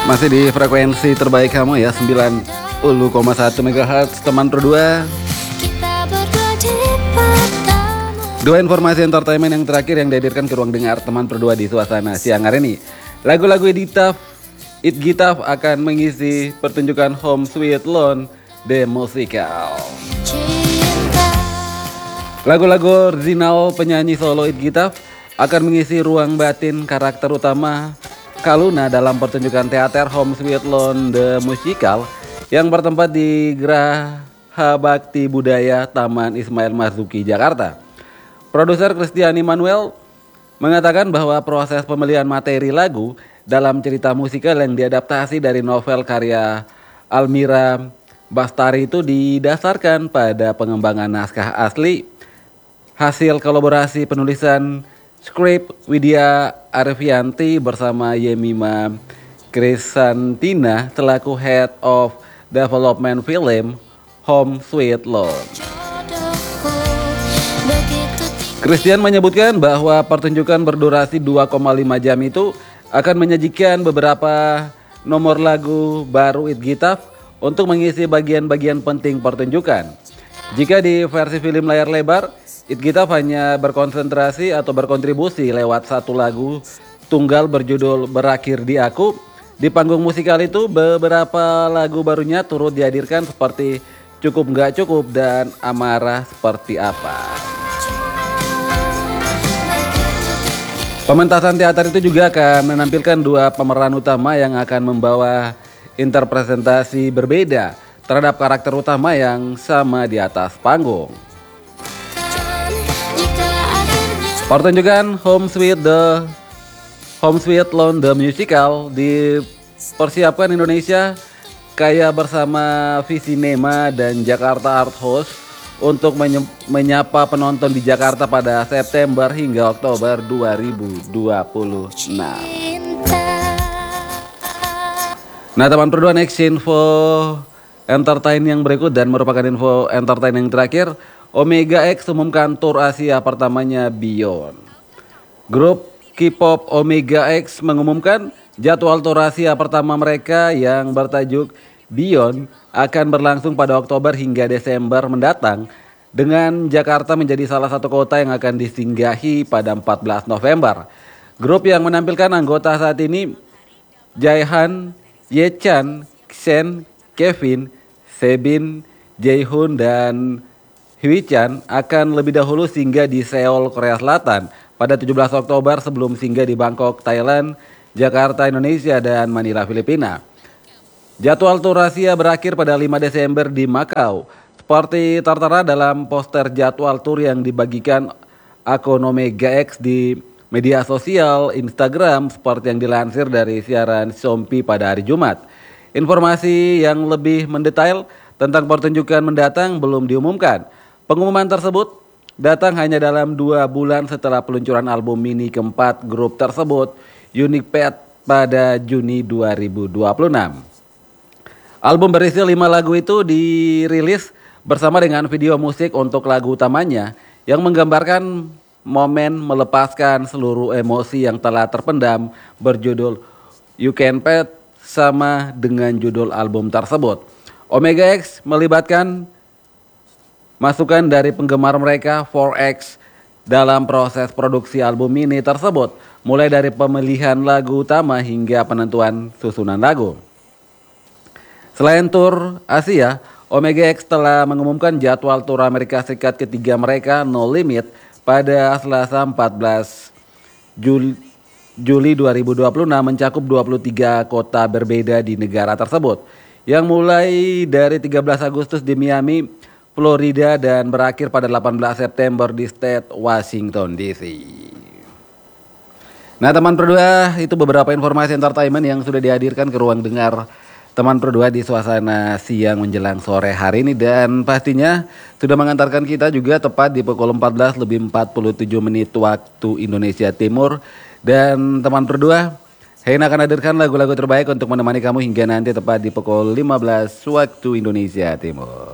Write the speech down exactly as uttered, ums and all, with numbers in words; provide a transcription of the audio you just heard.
Masih di frekuensi terbaik kamu ya, sembilan puluh koma satu megahertz teman berdua. Dua informasi entertainment yang terakhir yang dihadirkan ke ruang dengar teman berdua di suasana siang hari ini. Lagu-lagu Editaf, It Gitaf akan mengisi pertunjukan Home Sweet Loan The Musical. Lagu-lagu original penyanyi solo It Gitaf akan mengisi ruang batin karakter utama Kaluna dalam pertunjukan teater Home Sweet Loan The Musical yang bertempat di Geraha Bakti Budaya Taman Ismail Marzuki, Jakarta. Produser Christian Immanuel mengatakan bahwa proses pemilihan materi lagu dalam cerita musikal yang diadaptasi dari novel karya Almira Bastari itu didasarkan pada pengembangan naskah asli, hasil kolaborasi penulisan skrip Widya Arfianti bersama Yemima Krisantina selaku Head of Development Film Home Sweet Loan. Christian menyebutkan bahwa pertunjukan berdurasi dua koma lima jam itu akan menyajikan beberapa nomor lagu baru It Gitaf untuk mengisi bagian-bagian penting pertunjukan. Jika di versi film layar lebar, It Gitaf hanya berkonsentrasi atau berkontribusi lewat satu lagu tunggal berjudul Berakhir di Aku. Di panggung musikal itu beberapa lagu barunya turut dihadirkan seperti Cukup Nggak Cukup dan Amarah Seperti Apa. Pementasan teater itu juga akan menampilkan dua pemeran utama yang akan membawa interpretasi berbeda terhadap karakter utama yang sama di atas panggung. Pertunjukan Home Sweet The Home Sweet Loan The Musical dipersiapkan Indonesia Kaya bersama Visinema dan Jakarta Art House untuk menye- menyapa penonton di Jakarta pada September hingga Oktober dua ribu dua puluh enam. Nah teman berdua, next info entertain yang berikut dan merupakan info entertain yang terakhir. Omega X umumkan tur Asia pertamanya Beyond. Grup K-pop Omega X mengumumkan jadwal tur Asia pertama mereka yang bertajuk Beyond akan berlangsung pada Oktober hingga Desember mendatang, dengan Jakarta menjadi salah satu kota yang akan disinggahi pada empat belas November. Grup yang menampilkan anggota saat ini Jaehan, Yechan, Xen, Kevin, Sebin, Jaehoon dan Hwi-chan akan lebih dahulu singgah di Seoul, Korea Selatan pada tujuh belas Oktober sebelum singgah di Bangkok, Thailand, Jakarta, Indonesia, dan Manila, Filipina. Jadwal tur Asia berakhir pada lima Desember di Macau. Seperti tertera dalam poster jadwal tur yang dibagikan akun Omega X di media sosial Instagram seperti yang dilansir dari siaran Shompi pada hari Jumat. Informasi yang lebih mendetail tentang pertunjukan mendatang belum diumumkan. Pengumuman tersebut datang hanya dalam dua bulan setelah peluncuran album mini keempat grup tersebut, Unique Path, pada Juni dua ribu dua puluh enam. Album berisi lima lagu itu dirilis bersama dengan video musik untuk lagu utamanya yang menggambarkan momen melepaskan seluruh emosi yang telah terpendam berjudul You Can Path sama dengan judul album tersebut. Omega X melibatkan masukan dari penggemar mereka four X dalam proses produksi album ini tersebut, mulai dari pemilihan lagu utama hingga penentuan susunan lagu. Selain tur Asia, Omega X telah mengumumkan jadwal tur Amerika Serikat ketiga mereka No Limit pada Selasa empat belas Juli dua ribu dua puluh enam mencakup dua puluh tiga kota berbeda di negara tersebut, yang mulai dari tiga belas Agustus di Miami, Florida dan berakhir pada delapan belas September di State Washington D C. Nah teman berdua, itu beberapa informasi entertainment yang sudah dihadirkan ke ruang dengar teman berdua di suasana siang menjelang sore hari ini, dan pastinya sudah mengantarkan kita juga tepat di pukul empat belas lebih empat puluh tujuh menit waktu Indonesia Timur. Dan teman berdua, Hein akan hadirkan lagu-lagu terbaik untuk menemani kamu hingga nanti tepat di pukul lima belas waktu Indonesia Timur.